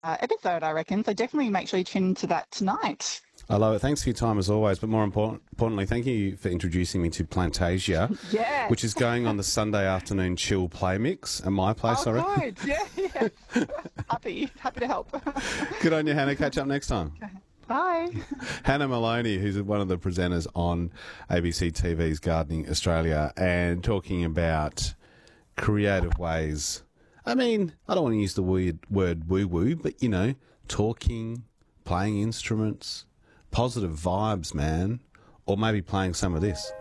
episode, I reckon. So definitely make sure you tune into that tonight. I love it. Thanks for your time as always. But more importantly, thank you for introducing me to Plantasia, Yes. which is going on the Sunday afternoon chill play mix at my place, I reckon. Good. Yeah. Happy to help. Good on you, Hannah. Catch up next time. Bye. Hannah Maloney, who's one of the presenters on ABC TV's Gardening Australia, and talking about creative ways. I mean, I don't want to use the word woo-woo, but, you know, talking, playing instruments, positive vibes, man, or maybe playing some of this.